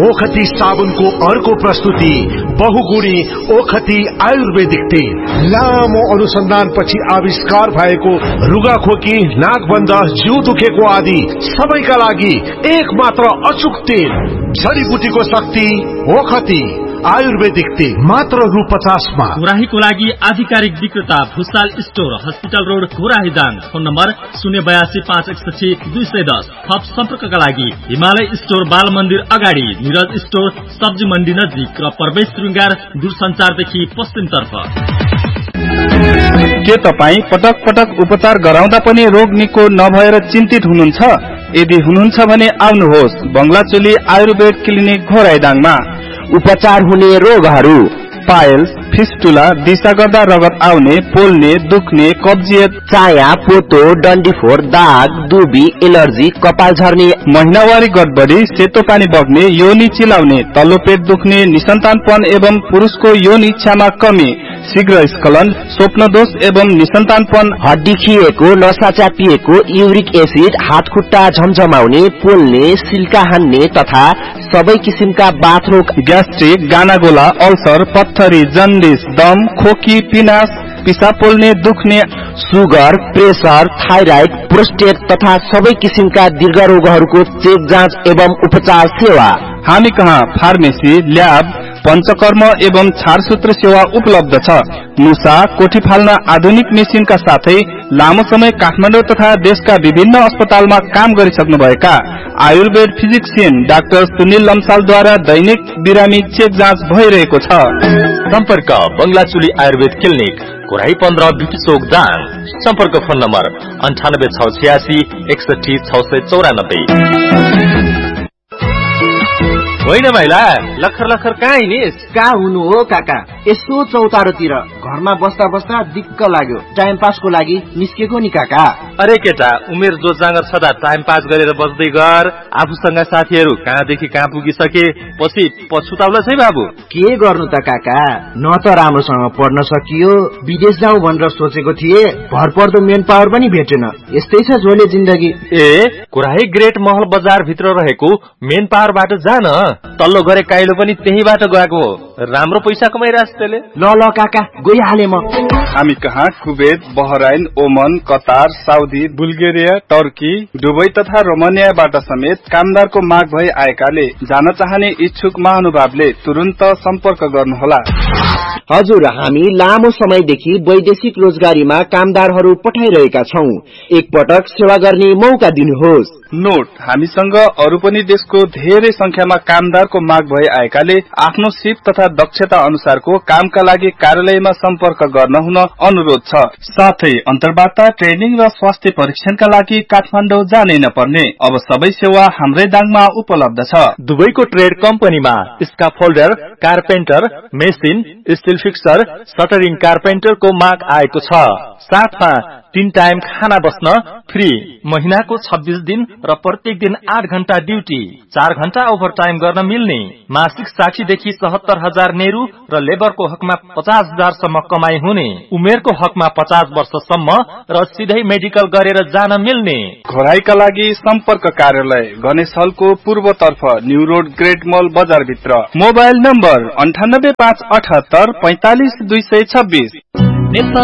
ओखती साबुनको अर्को प्रस्तुति बहुगुणी ओखती आयुर्वेदिक तेल। लामो अनुसन्धानपछि आविष्कार भएको रुगाखोकी, नाकबन्ध, जिउ दुखेको आदि सबैका लागि एक मात्र अचूक तेल। जडीबुटीको शक्ति ओखती आयुर्वेदिक तेल, मात्र रु 50 मा। घोराहीको लागि आधिकारिक विक्रेता Bhusal store, hospital road, Ghorahi Dang. Phone number 0825161 थप सम्पर्कका लागि हिमालय स्टोर, बाल मन्दिर अगाडि, निरज स्टोर, सब्जी मण्डी नजिक र प्रवेश श्रृंगार दूरसञ्चारदेखि पश्चिमतर्फ। के तपाईँ पटक पटक उपचार गराउँदा पनि रोग निको नभएर चिन्तित हुनुहुन्छ? यदि हुनुहुन्छ भने आउनुहोस् बंगलाचोली आयुर्वेद क्लिनिक घोराइदाङमा। उपचार हुने रोगहरू: पाइल्स, फिस्टुला, दिशा गर्दा रगत आउने, पोल्ने, दुख्ने, कब्जियत, चाया, पोतो, डन्डीफोर, दाग, दुबी, एलर्जी, कपाल झर्ने, महिनावारी गडबडी, सेतो पानी बग्ने, योनि चिलाउने, तल्लो पेट दुख्ने, निसन्तानपन एवं पुरुषको यौन इच्छामा कमी, शीघ्र स्खलन, स्वप्नदोष एवं निसन्तानपन, हड्डी खिएको, नसा चापिएको, युरिक एसिड, हात खुट्टा झमझमाउने, पोल्ने, सिल्का हान्ने तथा सबै किसिमका बाथरोग, ग्यास्ट्रिक, गानागोला, अल्सर, पत्थरी, जन्डिस, दम, खोकी, पिनास, पिसाब पोल्ने, दुख्ने, सुगर, प्रेसर, थाइराइड, प्रोस्टेट तथा सबै किसिमका दीर्घ रोगहरूको चेक जाँच एवं उपचार सेवा। हामी कहाँ फार्मेसी, ल्याब, पञ्चकर्म एवं छारसूत्र सेवा उपलब्ध छ। मुसा, कोठी फाल्न आधुनिक मेसिनका साथै लामो समय काठमाडौँ तथा देशका विभिन्न अस्पतालमा काम गरिसक्नुभएका आयुर्वेद फिजिक्सियन डाक्टर सुनिल लम्सालद्वारा दैनिक बिरामी चेक जाँच भइरहेको छ। सम्पर्क बंगलाचोली आयुर्वेद क्लिनिक, घोराही 15, बिटी चोक, दाङ। सम्पर्क फोन नम्बर 98 686 61 694। होइन भाइला, लखर लखर कहाँ हिँडिस? कहाँ हुनु हो काका, यसो चौतारोतिर घरमा बस्दा बस्दा दिक्क लाग्यो, टाइम पासको लागि निस्केको नि काका। अरे केटा, उमेर जोजाँगर छदा टाइम पास गरेर बस्दै गर। आफूसँग साथीहरू कहाँदेखि कहाँ पुगिसके, पछि पछुताउला छै बाबु। के गर्नु त काका, न त राम्रोसँग पढ्न सकियो, विदेश जाउँ भनेर सोचेको थिए, भरपर्दो मेन पावर पनि भेटेन। यस्तै छ झोले जिन्दगी। ए, घोराही ग्रेट महल बजार भित्र रहेको मेन पावरबाट जान, तल्लो गरे काइलो पनि त्यहीबाट गएको हो। राम्रो पैसा कमाइरहेछ त्यसले। ल काका, गइहाले म। हामी कहाँ कुवेत, बहराइन, ओमन, Qatar, Saudi, Bulgaria, Turkey, Dubai तथा रोमानियाबाट समेत कामदारको माग भई आएकाले जान चाहने इच्छुक महानुभावले तुरुन्त सम्पर्क गर्नुहोला। हजुर, हामी लामो समयदेखि वैदेशिक रोजगारीमा कामदारहरू पठाइरहेका छौं। एकपटक सेवा गर्ने मौका दिनुहोस्। नोट, हामीसँग अरू पनि देशको धेरै संख्यामा कामदारको माग भई आएकाले आफ्नो सिप तथा दक्षता अनुसारको कामका लागि कार्यालयमा सम्पर्क गर्न हुन अनुरोध छ। साथै अन्तर्वार्ता, ट्रेनिङ र स्वास्थ्य परीक्षणका लागि काठमाडौँ जानै नपर्ने अब सबै सेवा हाम्रै दाङमा उपलब्ध छ। दुबईको ट्रेड कम्पनीमा स्काफोल्डर, कारपेन्टर, मेसिन, स्टिल फिक्सर, सटरिङ कारपेन्टरको माग आएको छ। साथमा 3 टाइम खाना बस्न फ्री, महिनाको 26 दिन र प्रत्येक दिन 8 घण्टा ड्युटी, 4 घण्टा ओभर टाइम गर्न मिल्ने, मासिक 60 देखि 77,000 नेरू र लेबरको हकमा 50,000 सम्म कमाई हुने, उमेरको हकमा 50 वर्षसम्म र सिधै मेडिकल गरेर जान मिल्ने। घोराहीका लागि सम्पर्क कार्यालय गणेश हलको पूर्वतर्फ, न्यू रोड, ग्रेट मल बजार भित्र। Mobile number 98 578 45 226।